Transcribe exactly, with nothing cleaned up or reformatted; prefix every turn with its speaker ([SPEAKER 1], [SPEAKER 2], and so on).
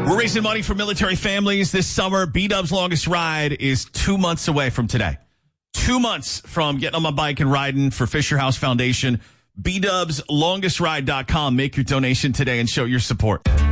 [SPEAKER 1] We're raising money for military families this summer. B-Dub's longest ride is two months away from today. Two months from getting on my bike and riding for Fisher House Foundation. B Dubs Longest Ride dot com. Make your donation today and show your support.